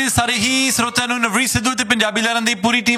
ਸਾਰੇ ਹੀ ਸਰੋਤਿਆਂ ਨੂੰ ਨਵਰੀਤ ਸਿੱਧੂ ਤੇ ਪੰਜਾਬੀ ਲਹਿਰਾਂ ਦੀ ਪੂਰੀ ਟੀਮ